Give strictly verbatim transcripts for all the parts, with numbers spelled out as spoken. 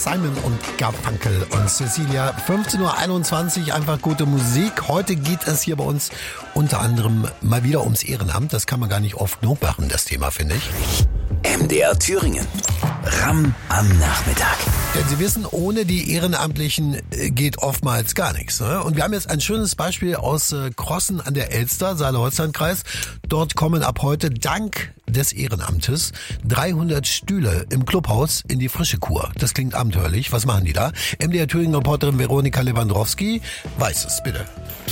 Simon und Garfunkel und Cecilia. fünfzehn Uhr einundzwanzig, einfach gute Musik. Heute geht es hier bei uns unter anderem mal wieder ums Ehrenamt. Das kann man gar nicht oft genug machen, das Thema, finde ich. M D R Thüringen. Ramm am Nachmittag. Denn Sie wissen, ohne die Ehrenamtlichen geht oftmals gar nichts. Ne? Und wir haben jetzt ein schönes Beispiel aus äh, Crossen an der Elster, Saale-Holstein-Kreis. Dort kommen ab heute dank des Ehrenamtes dreihundert Stühle im Clubhaus in die frische Kur. Das klingt abenteuerlich. Was machen die da? M D R Thüringen-Reporterin Veronika Lewandowski weiß es, bitte.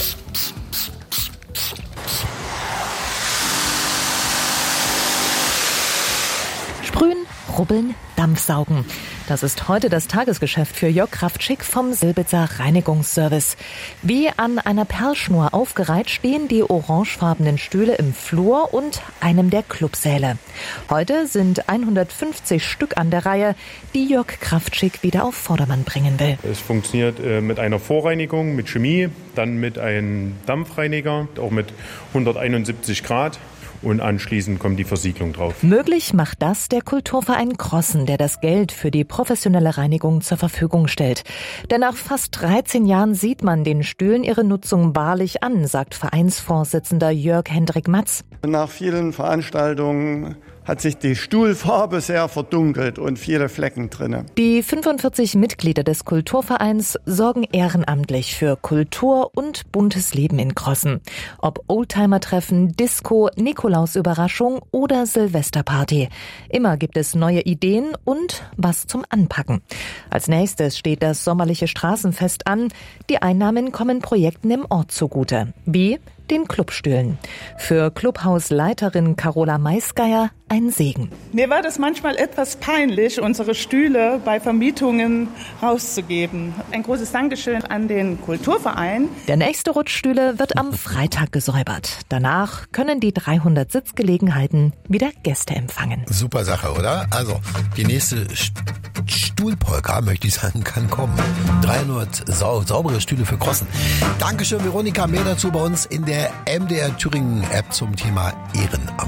Sprühen, rubbeln, Dampfsaugen. Das ist heute das Tagesgeschäft für Jörg Kraftschick vom Silbitzer Reinigungsservice. Wie an einer Perlschnur aufgereiht stehen die orangefarbenen Stühle im Flur und einem der Clubsäle. Heute sind hundertfünfzig Stück an der Reihe, die Jörg Kraftschick wieder auf Vordermann bringen will. Es funktioniert äh, mit einer Vorreinigung, mit Chemie, dann mit einem Dampfreiniger, auch mit hunderteinundsiebzig Grad. Und anschließend kommt die Versiegelung drauf. Möglich macht das der Kulturverein Crossen, der das Geld für die professionelle Reinigung zur Verfügung stellt. Denn nach fast dreizehn Jahren sieht man den Stühlen ihre Nutzung wahrlich an, sagt Vereinsvorsitzender Jörg Hendrik Matz. Nach vielen Veranstaltungen hat sich die Stuhlfarbe sehr verdunkelt und viele Flecken drin. Die fünfundvierzig Mitglieder des Kulturvereins sorgen ehrenamtlich für Kultur und buntes Leben in Crossen. Ob Oldtimer-Treffen, Disco, Nikolausüberraschung oder Silvesterparty. Immer gibt es neue Ideen und was zum Anpacken. Als nächstes steht das sommerliche Straßenfest an. Die Einnahmen kommen Projekten im Ort zugute. Wie? Den Clubstühlen. Für Clubhausleiterin Carola Maisgeier ein Segen. Mir war das manchmal etwas peinlich, unsere Stühle bei Vermietungen rauszugeben. Ein großes Dankeschön an den Kulturverein. Der nächste Rutschstühle wird am Freitag gesäubert. Danach können die dreihundert Sitzgelegenheiten wieder Gäste empfangen. Super Sache, oder? Also, die nächste St- Stuhlpolka, möchte ich sagen, kann kommen. dreihundert sau- saubere Stühle für Crossen. Dankeschön, Veronika. Mehr dazu bei uns in der M D R Thüringen App zum Thema Ehrenamt.